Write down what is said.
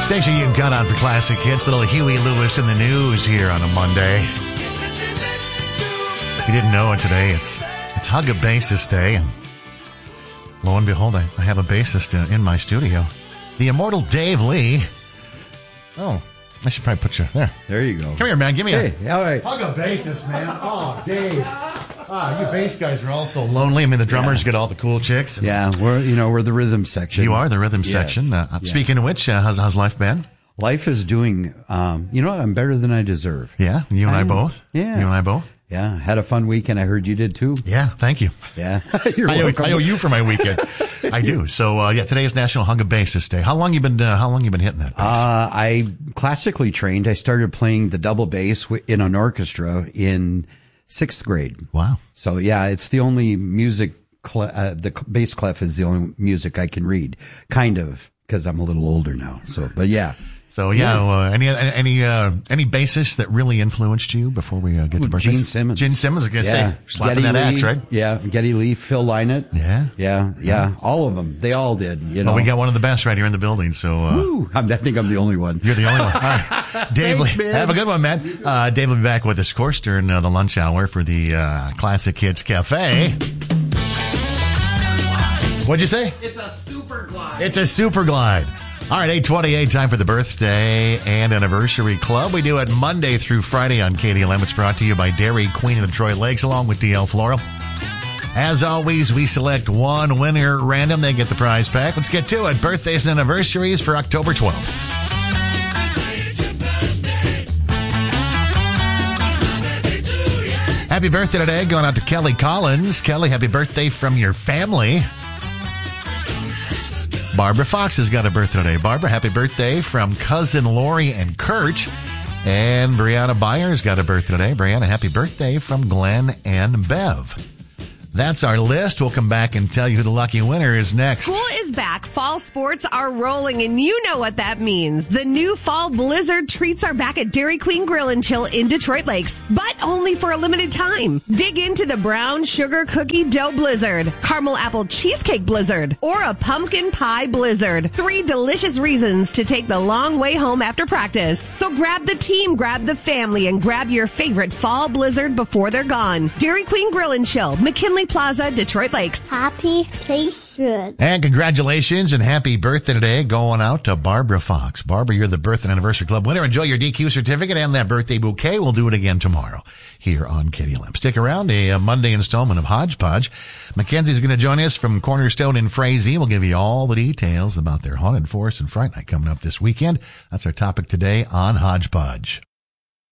Station you can count on for classic hits. Little Huey Lewis in the news here on a Monday. If you didn't know it today, it's Hug a Bassist Day. And lo and behold, I have a bassist in my studio. The immortal Dave Lee. Oh, I should probably put you there. There you go. Come here, man. Give me all right. Hug a bassist, man. Oh, Dave. You bass guys are all so lonely. I mean, the drummers get all the cool chicks. Yeah, we're the rhythm section. You are the rhythm section. Speaking of which, how's life been? Life is doing, you know what? I'm better than I deserve. Yeah, you and I both. Yeah. You and I both. Yeah, had a fun weekend. I heard you did too. Yeah, thank you. Yeah, you're welcome. I owe you for my weekend. I do. So today is National Hug a Bassist Day. How long you been hitting that bass? I classically trained. I started playing the double bass in an orchestra in 6th grade. Wow. So yeah, it's the only music. The bass clef is the only music I can read, kind of, because I'm a little older now. So, but yeah. So any bassists that really influenced you before we get to birthdays? Gene Simmons. Gene Simmons, I was going to say, slapping that axe, right? Yeah, Geddy Lee, Phil Lynott. Yeah, all of them. They all did, you know. Well, we got one of the best right here in the building, so. I think I'm the only one. You're the only one. All right. Dave, Thanks, man. have a good one, man. Dave will be back with us, of course, during the lunch hour for the Classic Hits Cafe. What'd you say? It's a super glide. It's a super glide. All right, 8:28, time for the birthday and anniversary club. We do it Monday through Friday on KDLM. It's brought to you by Dairy Queen of the Detroit Lakes, along with DL Floral. As always, we select one winner at random. They get the prize pack. Let's get to it. Birthdays and anniversaries for October 12th. Happy birthday today going out to Kelly Collins. Kelly, happy birthday from your family. Barbara Fox has got a birthday today. Barbara, happy birthday from cousin Lori and Kurt. And Brianna Byers got a birthday today. Brianna, happy birthday from Glenn and Bev. That's our list. We'll come back and tell you who the lucky winner is next. School is back. Fall sports are rolling, and you know what that means. The new fall blizzard treats are back at Dairy Queen Grill and Chill in Detroit Lakes, but only for a limited time. Dig into the brown sugar cookie dough blizzard, caramel apple cheesecake blizzard, or a pumpkin pie blizzard. 3 delicious reasons to take the long way home after practice. So grab the team, grab the family, and grab your favorite fall blizzard before they're gone. Dairy Queen Grill and Chill, McKinley Plaza, Detroit Lakes. Happy, taste good. And congratulations and happy birthday today going out to Barbara Fox. Barbara, you're the birth and anniversary club winner. Enjoy your DQ certificate and that birthday bouquet. We'll do it again tomorrow here on KDLM. Stick around, a Monday installment of Hodgepodge. Mackenzie's going to join us from Cornerstone in Frazee. We'll give you all the details about their Haunted Forest and Fright Night coming up this weekend. That's our topic today on Hodgepodge.